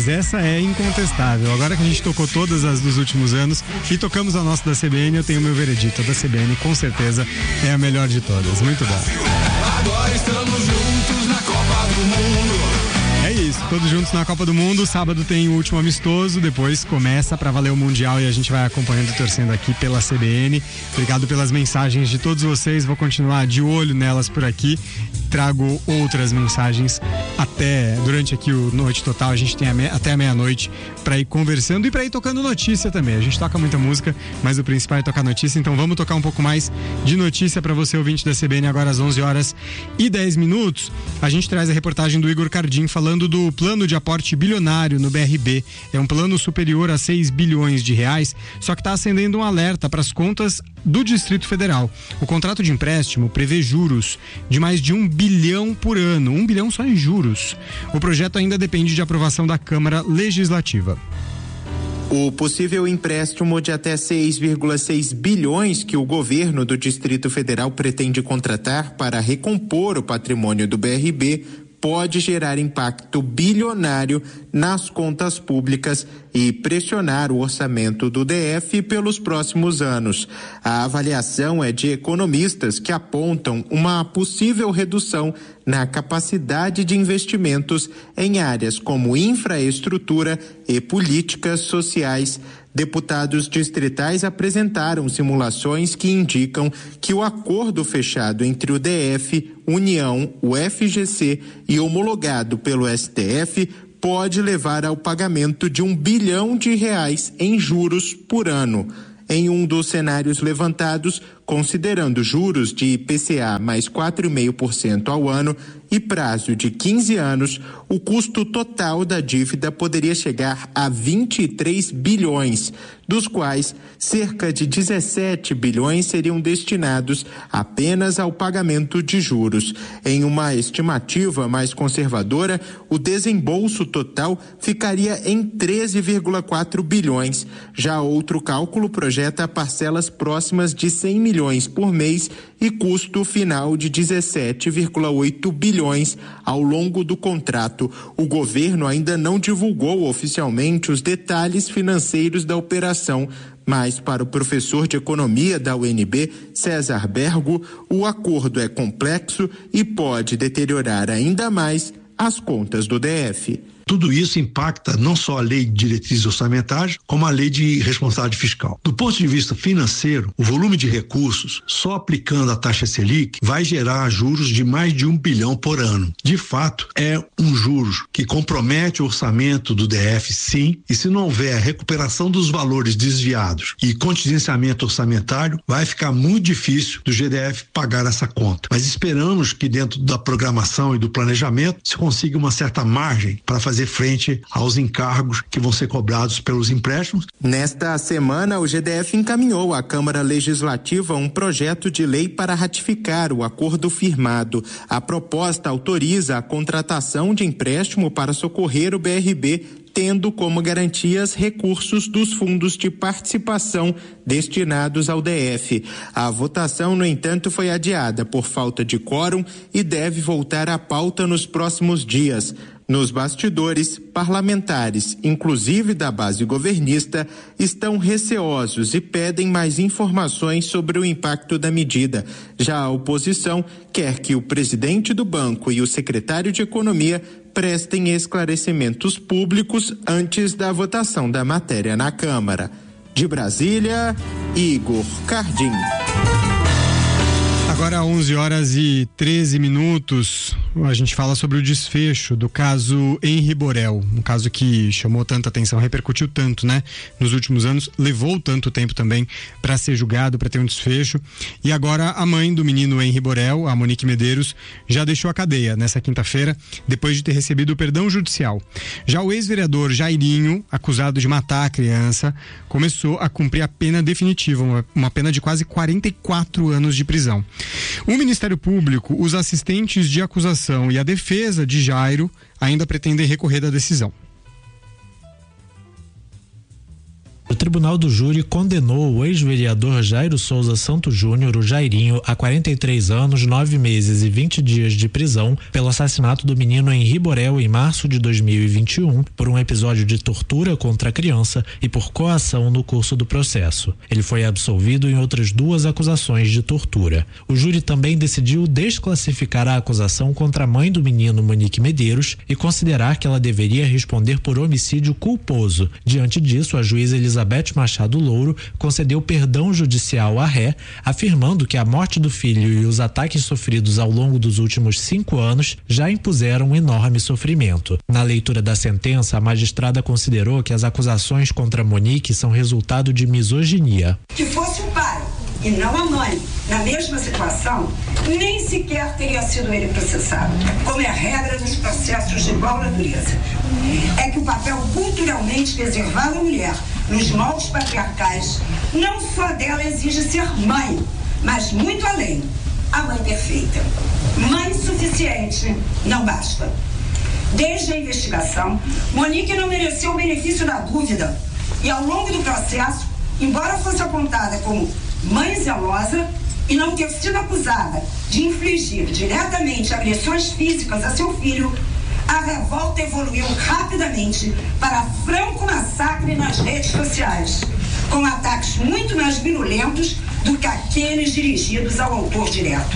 essa é incontestável. Agora que a gente tocou todas as dos últimos anos e tocamos a nossa da CBN, eu tenho meu veredito. A da CBN, com certeza, é a melhor de todas. Muito bom. Agora estamos juntos na Copa do Mundo. É isso, todos juntos na Copa do Mundo. Sábado tem o último amistoso, depois começa pra valer o Mundial e a gente vai acompanhando e torcendo aqui pela CBN. Obrigado pelas mensagens de todos vocês, vou continuar de olho nelas por aqui. Trago outras mensagens até durante aqui o Noite Total. A gente tem até a meia-noite para ir conversando e para ir tocando notícia também. A gente toca muita música, mas o principal é tocar notícia, então vamos tocar um pouco mais de notícia para você, ouvinte da CBN, agora às 11h10. A gente traz a reportagem do Igor Cardim falando do plano de aporte bilionário no BRB. É um plano superior a 6 bilhões de reais, só que está acendendo um alerta para as contas do Distrito Federal. O contrato de empréstimo prevê juros de mais de 1 bilhão por ano, 1 bilhão só em juros. O projeto ainda depende de aprovação da Câmara Legislativa. O possível empréstimo de até 6,6 bilhões que o governo do Distrito Federal pretende contratar para recompor o patrimônio do BRB pode gerar impacto bilionário nas contas públicas e pressionar o orçamento do DF pelos próximos anos. A avaliação é de economistas que apontam uma possível redução na capacidade de investimentos em áreas como infraestrutura e políticas sociais. Deputados distritais apresentaram simulações que indicam que o acordo fechado entre o DF, União, o FGC e homologado pelo STF pode levar ao pagamento de 1 bilhão de reais em juros por ano. Em um dos cenários levantados, considerando juros de IPCA mais 4,5% ao ano e prazo de 15 anos, o custo total da dívida poderia chegar a 23 bilhões, dos quais cerca de 17 bilhões seriam destinados apenas ao pagamento de juros. Em uma estimativa mais conservadora, o desembolso total ficaria em 13,4 bilhões. Já outro cálculo projeta parcelas próximas de 100 milhões por mês e custo final de 17,8 bilhões ao longo do contrato. O governo ainda não divulgou oficialmente os detalhes financeiros da operação, mas para o professor de economia da UNB, César Bergo, o acordo é complexo e pode deteriorar ainda mais as contas do DF. Tudo isso impacta não só a lei de diretrizes orçamentárias, como a lei de responsabilidade fiscal. Do ponto de vista financeiro, o volume de recursos, só aplicando a taxa Selic, vai gerar juros de mais de 1 bilhão por ano. De fato, é um juros que compromete o orçamento do DF, sim, e se não houver recuperação dos valores desviados e contingenciamento orçamentário, vai ficar muito difícil do GDF pagar essa conta. Mas esperamos que dentro da programação e do planejamento se consiga uma certa margem para fazer frente aos encargos que vão ser cobrados pelos empréstimos. Nesta semana, o GDF encaminhou à Câmara Legislativa um projeto de lei para ratificar o acordo firmado. A proposta autoriza a contratação de empréstimo para socorrer o BRB, tendo como garantias recursos dos fundos de participação destinados ao DF. A votação, no entanto, foi adiada por falta de quórum e deve voltar à pauta nos próximos dias. Nos bastidores, parlamentares, inclusive da base governista, estão receosos e pedem mais informações sobre o impacto da medida. Já a oposição quer que o presidente do banco e o secretário de Economia prestem esclarecimentos públicos antes da votação da matéria na Câmara. De Brasília, Igor Cardim. Agora 11h13, a gente fala sobre o desfecho do caso Henri Borel, um caso que chamou tanta atenção, repercutiu tanto, né, nos últimos anos, levou tanto tempo também para ser julgado, para ter um desfecho, e agora a mãe do menino Henri Borel, a Monique Medeiros, já deixou a cadeia nessa quinta-feira, depois de ter recebido o perdão judicial. Já o ex-vereador Jairinho, acusado de matar a criança, começou a cumprir a pena definitiva, uma pena de quase 44 anos de prisão. O Ministério Público, os assistentes de acusação e a defesa de Jairo ainda pretendem recorrer da decisão. Tribunal do Júri condenou o ex-vereador Jairo Souza Santos Júnior, o Jairinho, a 43 anos, 9 meses e 20 dias de prisão pelo assassinato do menino Henri Borel em março de 2021, por um episódio de tortura contra a criança e por coação no curso do processo. Ele foi absolvido em outras 2 acusações de tortura. O júri também decidiu desclassificar a acusação contra a mãe do menino, Monique Medeiros, e considerar que ela deveria responder por homicídio culposo. Diante disso, a juíza Elizabeth Machado Louro concedeu perdão judicial à ré, afirmando que a morte do filho e os ataques sofridos ao longo dos últimos 5 anos já impuseram um enorme sofrimento. Na leitura da sentença, a magistrada considerou que as acusações contra Monique são resultado de misoginia. Que fosse o pai e não a mãe na mesma situação, nem sequer teria sido ele processado, como é a regra dos processos de igual natureza. É que o papel culturalmente reservado à mulher nos moldes patriarcais, não só dela exige ser mãe, mas muito além, a mãe perfeita. Mãe suficiente não basta. Desde a investigação, Monique não mereceu o benefício da dúvida e ao longo do processo, embora fosse apontada como mãe zelosa e não ter sido acusada de infligir diretamente agressões físicas a seu filho, a revolta evoluiu rapidamente para franco massacre nas redes sociais, com ataques muito mais virulentos do que aqueles dirigidos ao autor direto.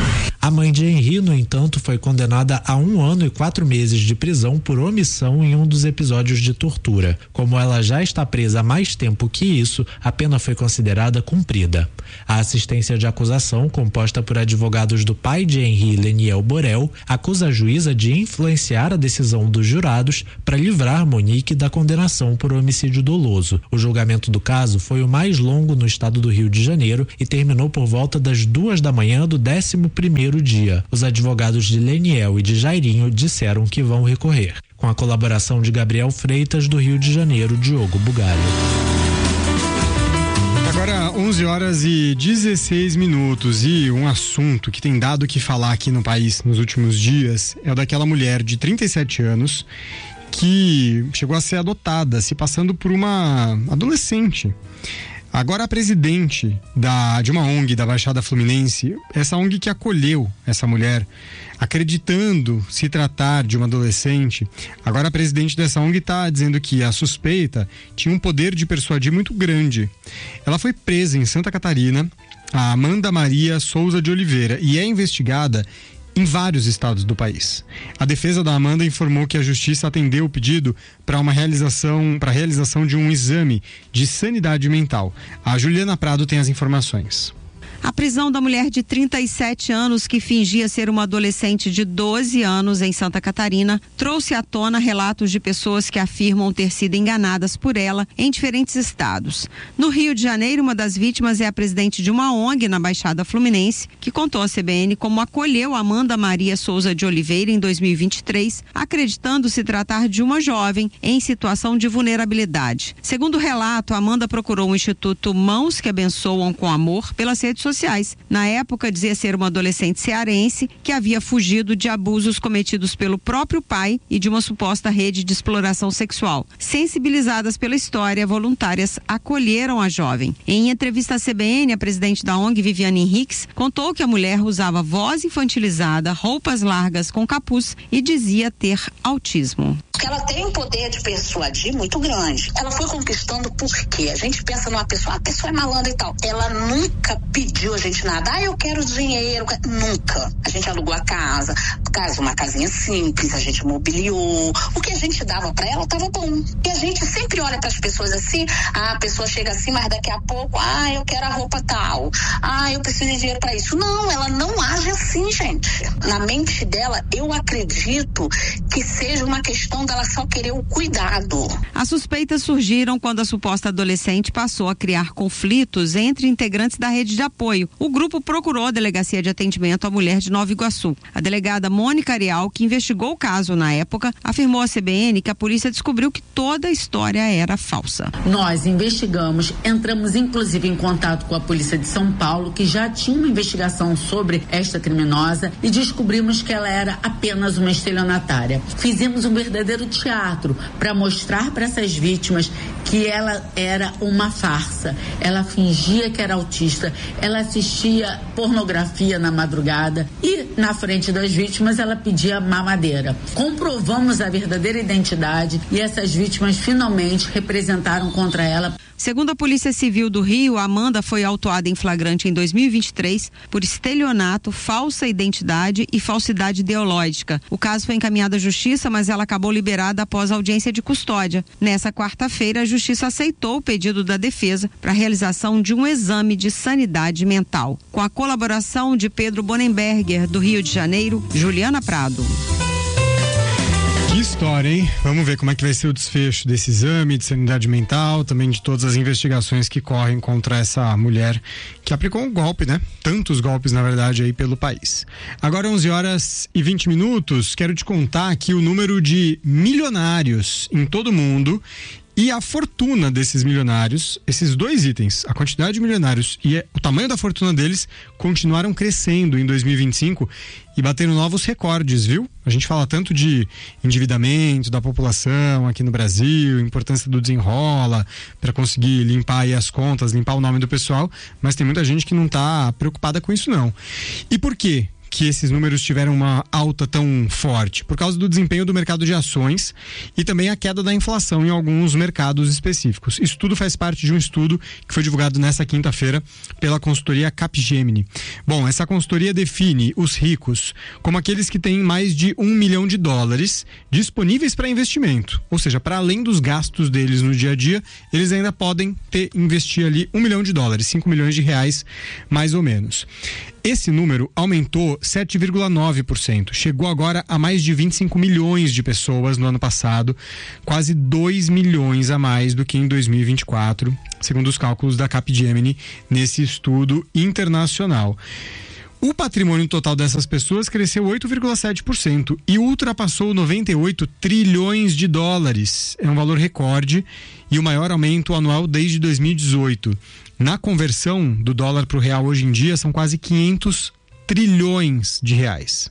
A mãe de Henri, no entanto, foi condenada a 1 ano e 4 meses de prisão por omissão em um dos episódios de tortura. Como ela já está presa há mais tempo que isso, a pena foi considerada cumprida. A assistência de acusação, composta por advogados do pai de Henri, Leniel Borel, acusa a juíza de influenciar a decisão dos jurados para livrar Monique da condenação por homicídio doloso. O julgamento do caso foi o mais longo no estado do Rio de Janeiro e terminou por volta das 2 da manhã do 11º dia. Os advogados de Leniel e de Jairinho disseram que vão recorrer. Com a colaboração de Gabriel Freitas, do Rio de Janeiro, Diogo Bugalho. Agora 11 horas e 16 minutos e um assunto que tem dado o que falar aqui no país nos últimos dias é o daquela mulher de 37 anos que chegou a ser adotada, se passando por uma adolescente. Agora a presidente de uma ONG da Baixada Fluminense, essa ONG que acolheu essa mulher, acreditando se tratar de uma adolescente, agora a presidente dessa ONG está dizendo que a suspeita tinha um poder de persuadir muito grande. Ela foi presa em Santa Catarina, a Amanda Maria Souza de Oliveira, e é investigada em vários estados do país. A defesa da Amanda informou que a justiça atendeu o pedido para a realização de um exame de sanidade mental. A Juliana Prado tem as informações. A prisão da mulher de 37 anos que fingia ser uma adolescente de 12 anos em Santa Catarina trouxe à tona relatos de pessoas que afirmam ter sido enganadas por ela em diferentes estados. No Rio de Janeiro, uma das vítimas é a presidente de uma ONG na Baixada Fluminense, que contou à CBN como acolheu Amanda Maria Souza de Oliveira em 2023, acreditando se tratar de uma jovem em situação de vulnerabilidade. Segundo o relato, Amanda procurou o Instituto Mãos que Abençoam com Amor pelas redes sociais. Na época, dizia ser uma adolescente cearense que havia fugido de abusos cometidos pelo próprio pai e de uma suposta rede de exploração sexual. Sensibilizadas pela história, voluntárias acolheram a jovem. Em entrevista à CBN, a presidente da ONG, Viviane Henriques, contou que a mulher usava voz infantilizada, roupas largas com capuz e dizia ter autismo. Porque ela tem um poder de persuadir muito grande. Ela foi conquistando porque a gente pensa numa pessoa, a pessoa é malandra e tal. Ela nunca pediu a gente nada. Eu quero dinheiro. Nunca. A gente alugou a casa, uma casinha simples, a gente mobiliou. O que a gente dava pra ela tava bom. E a gente sempre olha pras pessoas assim, a pessoa chega assim, mas daqui a pouco, eu quero a roupa tal. Eu preciso de dinheiro pra isso. Não, ela não age assim, gente. Na mente dela, eu acredito que seja uma questão dela só querer o cuidado. As suspeitas surgiram quando a suposta adolescente passou a criar conflitos entre integrantes da rede de apoio. O grupo procurou a Delegacia de Atendimento à Mulher de Nova Iguaçu. A delegada Mônica Mônica Arial, que investigou o caso na época, afirmou à CBN que a polícia descobriu que toda a história era falsa. Nós investigamos, entramos inclusive em contato com a polícia de São Paulo, que já tinha uma investigação sobre esta criminosa, e descobrimos que ela era apenas uma estelionatária. Fizemos um verdadeiro teatro para mostrar para essas vítimas que ela era uma farsa. Ela fingia que era autista, ela assistia pornografia na madrugada e na frente das vítimas ela pedia mamadeira. Comprovamos a verdadeira identidade e essas vítimas finalmente representaram contra ela. Segundo a Polícia Civil do Rio, Amanda foi autuada em flagrante em 2023 por estelionato, falsa identidade e falsidade ideológica. O caso foi encaminhado à Justiça, mas ela acabou liberada após audiência de custódia. Nessa quarta-feira, a Justiça aceitou o pedido da defesa para a realização de um exame de sanidade mental. Com a colaboração de Pedro Bonenberger, do Rio de Janeiro, Juliana Prado. Que história, hein? Vamos ver como é que vai ser o desfecho desse exame de sanidade mental, também de todas as investigações que correm contra essa mulher que aplicou um golpe, né? Tantos golpes, na verdade, aí pelo país. Agora 11h20, quero te contar aqui o número de milionários em todo o mundo e a fortuna desses milionários. Esses dois itens, a quantidade de milionários e o tamanho da fortuna deles, continuaram crescendo em 2025 e bateram novos recordes, viu? A gente fala tanto de endividamento da população aqui no Brasil, importância do desenrola para conseguir limpar aí as contas, limpar o nome do pessoal, mas tem muita gente que não está preocupada com isso não. E por quê que esses números tiveram uma alta tão forte? Por causa do desempenho do mercado de ações e também a queda da inflação em alguns mercados específicos. Isso tudo faz parte de um estudo que foi divulgado nessa quinta-feira pela consultoria Capgemini. Bom, essa consultoria define os ricos como aqueles que têm mais de $1 milhão disponíveis para investimento. Ou seja, para além dos gastos deles no dia a dia, eles ainda podem investir ali $1 milhão, R$5 milhões mais ou menos. Esse número aumentou 7,9%. Chegou agora a mais de 25 milhões de pessoas no ano passado, quase 2 milhões a mais do que em 2024, segundo os cálculos da Capgemini nesse estudo internacional. O patrimônio total dessas pessoas cresceu 8,7% e ultrapassou 98 trilhões de dólares. É um valor recorde e o maior aumento anual desde 2018. Na conversão do dólar para o real hoje em dia são quase 500 trilhões de reais.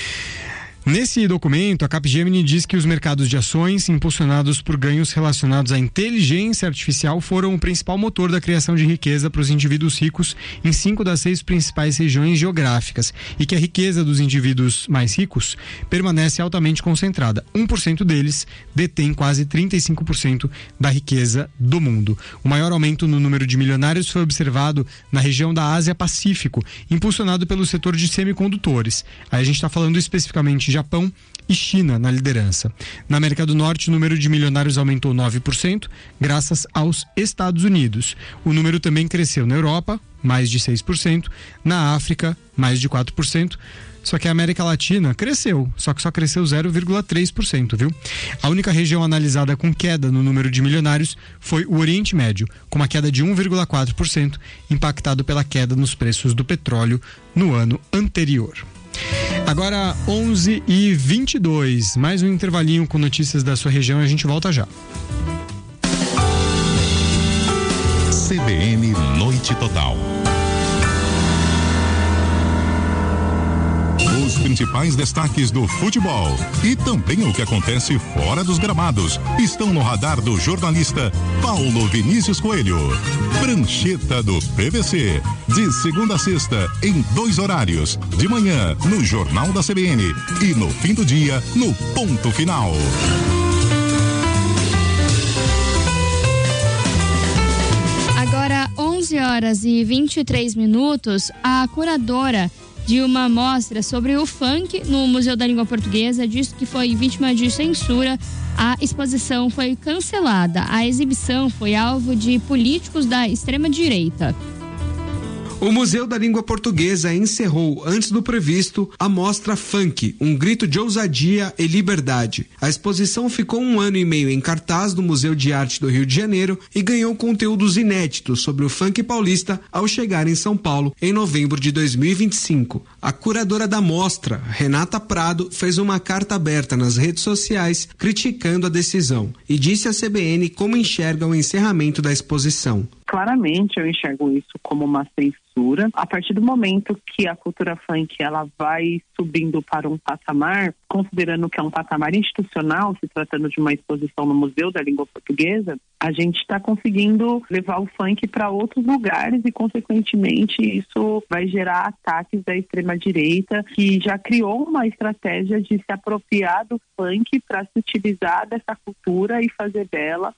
Nesse documento, a Capgemini diz que os mercados de ações, impulsionados por ganhos relacionados à inteligência artificial, foram o principal motor da criação de riqueza para os indivíduos ricos em 5 das 6 principais regiões geográficas e que a riqueza dos indivíduos mais ricos permanece altamente concentrada. 1% deles detém quase 35% da riqueza do mundo. O maior aumento no número de milionários foi observado na região da Ásia-Pacífico, impulsionado pelo setor de semicondutores. Aí a gente está falando especificamente Japão e China na liderança. Na América do Norte, o número de milionários aumentou 9%, graças aos Estados Unidos. O número também cresceu na Europa, mais de 6%, na África, mais de 4%. Só que a América Latina cresceu, só que só cresceu 0,3%, viu? A única região analisada com queda no número de milionários foi o Oriente Médio, com uma queda de 1,4%, impactado pela queda nos preços do petróleo no ano anterior. Agora 11h22, mais um intervalinho com notícias da sua região e a gente volta já. CBN Noite Total. Os principais destaques do futebol e também o que acontece fora dos gramados estão no radar do jornalista Paulo Vinícius Coelho. Prancheta do PVC, de segunda a sexta, em 2 horários, de manhã no Jornal da CBN e no fim do dia no Ponto Final. Agora 11h23, a curadora de uma mostra sobre o funk no Museu da Língua Portuguesa disse que foi vítima de censura. A exposição foi cancelada. A exibição foi alvo de políticos da extrema-direita. O Museu da Língua Portuguesa encerrou, antes do previsto, a mostra Funk, um grito de ousadia e liberdade. A exposição ficou 1 ano e meio em cartaz do Museu de Arte do Rio de Janeiro e ganhou conteúdos inéditos sobre o funk paulista ao chegar em São Paulo em novembro de 2025. A curadora da mostra, Renata Prado, fez uma carta aberta nas redes sociais criticando a decisão e disse à CBN como enxerga o encerramento da exposição. Claramente eu enxergo isso como uma censura. A partir do momento que a cultura funk ela vai subindo para um patamar, considerando que é um patamar institucional, se tratando de uma exposição no Museu da Língua Portuguesa, a gente está conseguindo levar o funk para outros lugares e, consequentemente, isso vai gerar ataques da extrema-direita, que já criou uma estratégia de se apropriar do funk para se utilizar dessa cultura e fazer dela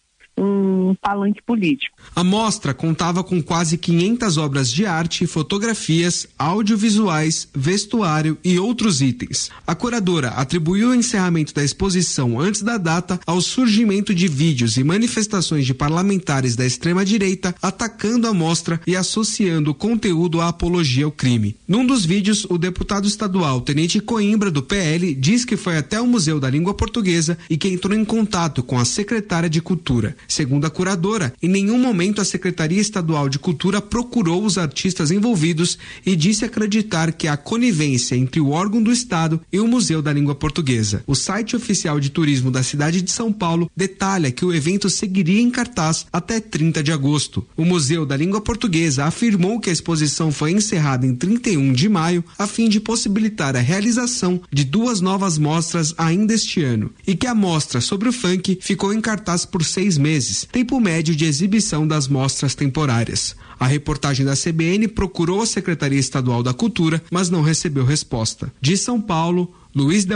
um palanque político. A mostra contava com quase 500 obras de arte, fotografias, audiovisuais, vestuário e outros itens. A curadora atribuiu o encerramento da exposição antes da data ao surgimento de vídeos e manifestações de parlamentares da extrema-direita atacando a mostra e associando o conteúdo à apologia ao crime. Num dos vídeos, o deputado estadual Tenente Coimbra, do PL, diz que foi até o Museu da Língua Portuguesa e que entrou em contato com a secretária de Cultura. Segundo a curadora, em nenhum momento a Secretaria Estadual de Cultura procurou os artistas envolvidos e disse acreditar que há conivência entre o órgão do Estado e o Museu da Língua Portuguesa. O site oficial de turismo da cidade de São Paulo detalha que o evento seguiria em cartaz até 30 de agosto. O Museu da Língua Portuguesa afirmou que a exposição foi encerrada em 31 de maio a fim de possibilitar a realização de 2 novas mostras ainda este ano e que a mostra sobre o funk ficou em cartaz por 6 meses, tempo médio de exibição das mostras temporárias. A reportagem da CBN procurou a Secretaria Estadual da Cultura, mas não recebeu resposta. De São Paulo, Luiz Del